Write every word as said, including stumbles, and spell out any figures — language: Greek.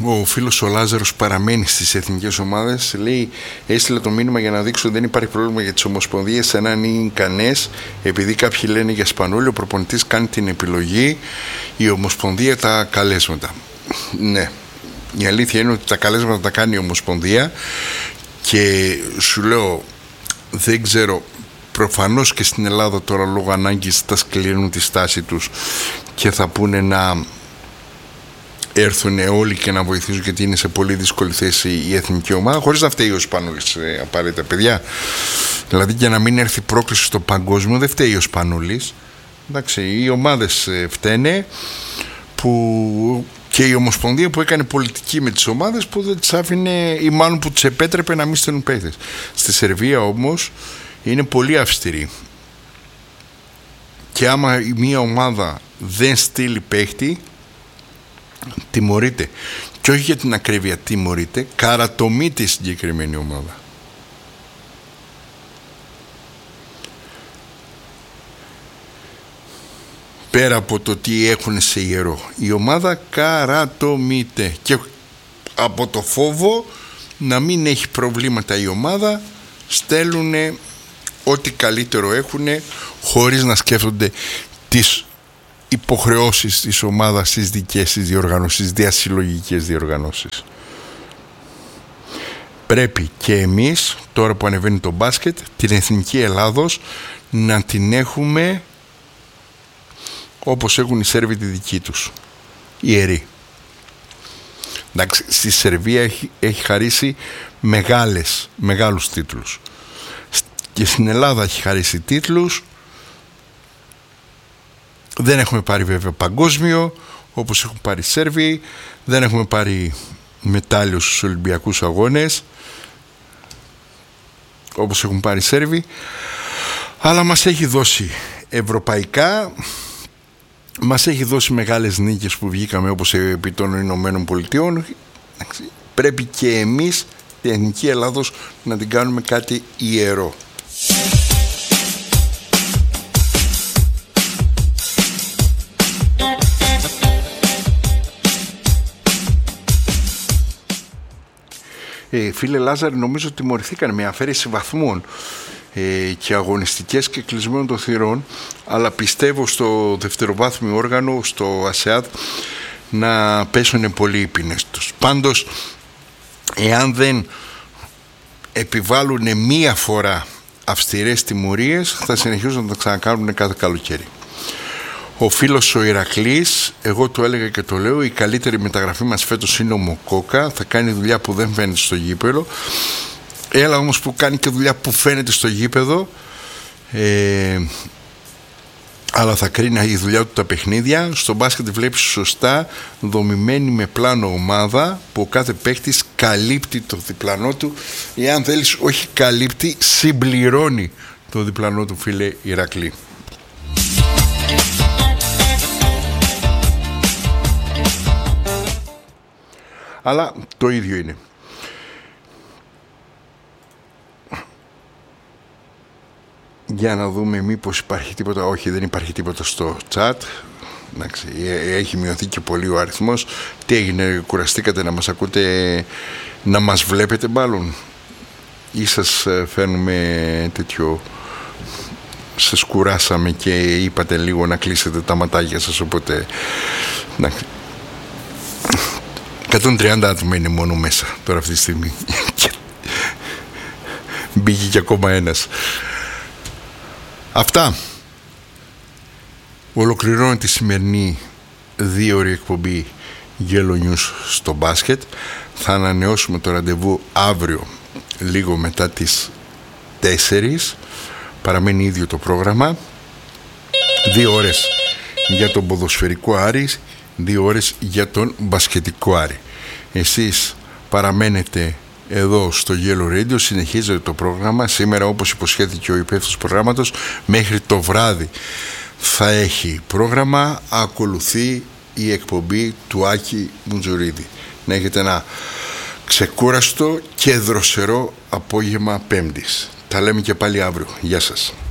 ο φίλος ο Λάζαρος παραμένει στις εθνικές ομάδες. Λέει, έστειλε το μήνυμα για να δείξω ότι δεν υπάρχει πρόβλημα για τις ομοσπονδίες αν είναι ικανές, επειδή κάποιοι λένε για Σπανούλη, ο προπονητής κάνει την επιλογή, η ομοσπονδία τα καλέσματα. Ναι, η αλήθεια είναι ότι τα καλέσματα τα κάνει η ομοσπονδία και σου λέω, δεν ξέρω, προφανώς και στην Ελλάδα τώρα λόγω ανάγκης θα σκληρύνουν τη στάση τους και θα πούνε να έρθουν όλοι και να βοηθήσουν, γιατί είναι σε πολύ δύσκολη θέση η εθνική ομάδα, χωρίς να φταίει ο Σπανούλης ε, απαραίτητα, παιδιά. Δηλαδή, για να μην έρθει πρόκληση στο παγκόσμιο, δεν φταίει ο Σπανούλης. Εντάξει, οι ομάδες ε, φταίνε που και η Ομοσπονδία που έκανε πολιτική με τις ομάδες που δεν τις άφηνε ή μάλλον που τις επέτρεπε να μην στέλνουν παίκτες. Στη Σερβία όμως είναι πολύ αυστηρή. Και άμα μια ομάδα δεν στείλει παίκτη, τιμωρείται. Και όχι για την ακρίβεια τιμωρείται, καρατομείται η συγκεκριμένη ομάδα. Πέρα από το τι έχουν σε ιερό, η ομάδα καρατομείται. Και από το φόβο να μην έχει προβλήματα η ομάδα, στέλνουν ό,τι καλύτερο έχουν, χωρίς να σκέφτονται τις υποχρεώσεις της ομάδας στις δικές της διοργανώσεις, διασυλλογικές διοργανώσεις. Πρέπει και εμείς, τώρα που ανεβαίνει το μπάσκετ, την Εθνική Ελλάδος να την έχουμε όπως έχουν οι Σέρβοι τη δική τους, ιερή. Εντάξει, στη Σερβία έχει, έχει χαρίσει μεγάλες, μεγάλους τίτλους. Και στην Ελλάδα έχει χαρίσει τίτλους. Δεν έχουμε πάρει βέβαια παγκόσμιο όπως έχουν πάρει οι Σέρβοι. Δεν έχουμε πάρει μετάλλιο στους Ολυμπιακούς Αγώνες όπως έχουν πάρει οι Σέρβοι. Αλλά μας έχει δώσει ευρωπαϊκά, μας έχει δώσει μεγάλες νίκες που βγήκαμε όπως επί των Ηνωμένων Πολιτειών. Πρέπει και εμείς την Εθνική Ελλάδος να την κάνουμε κάτι ιερό. Ε, φίλε Λάζαρη, νομίζω ότι τιμωρηθήκαν με αφαίρεση βαθμών ε, και αγωνιστικές και κλεισμένων των θυρών, αλλά πιστεύω στο δευτεροβάθμιο όργανο, στο ΑΣΕΑΔ, να πέσουν πολύ οι ποινές τους. Πάντως, εάν δεν επιβάλλουν μία φορά αυστηρές τιμωρίες, θα συνεχίσουν να τα ξανακάνουν κάθε καλοκαίρι. Ο φίλος ο Ηρακλής, εγώ του έλεγα και το λέω, η καλύτερη μεταγραφή μας φέτος είναι ο Μοκόκα. Θα κάνει δουλειά που δεν φαίνεται στο γήπεδο. Έλα όμως που κάνει και δουλειά που φαίνεται στο γήπεδο, ε, αλλά θα κρίνει η δουλειά του τα παιχνίδια. Στο μπάσκετ βλέπεις σωστά δομημένη με πλάνο ομάδα που ο κάθε παίκτης καλύπτει το διπλανό του, ή αν θέλεις όχι καλύπτει, συμπληρώνει το διπλανό του, φίλε Ηρακλή. Αλλά το ίδιο είναι. Για να δούμε μήπως υπάρχει τίποτα. Όχι, δεν υπάρχει τίποτα στο chat. Εντάξει, έχει μειωθεί και πολύ ο αριθμός. Τι έγινε, κουραστήκατε να μας ακούτε, να μας βλέπετε μάλλον, ή σας φέρνουμε τέτοιο, σας κουράσαμε και είπατε λίγο να κλείσετε τα ματάκια σας, οπότε εντάξει. εκατόν τριάντα άτομα είναι μόνο μέσα τώρα αυτή τη στιγμή. Μπήκε και ακόμα ένας. Αυτά. Ολοκληρώνω τη σημερινή δύο ώρη εκπομπή Yellow News στο μπάσκετ. Θα ανανεώσουμε το ραντεβού αύριο λίγο μετά τις τέσσερις. Παραμένει ίδιο το πρόγραμμα. Δύο ώρες για τον ποδοσφαιρικό Άρη, δύο ώρες για τον μπασκετικό Άρη. Εσείς παραμένετε εδώ στο Yellow Radio, συνεχίζεται το πρόγραμμα. Σήμερα, όπως υποσχέθηκε ο υπεύθυνος προγράμματος, μέχρι το βράδυ θα έχει πρόγραμμα. Ακολουθεί η εκπομπή του Άκη Μουτζουρίδη. Να έχετε ένα ξεκούραστο και δροσερό απόγευμα Πέμπτης. Τα λέμε και πάλι αύριο. Γεια σας.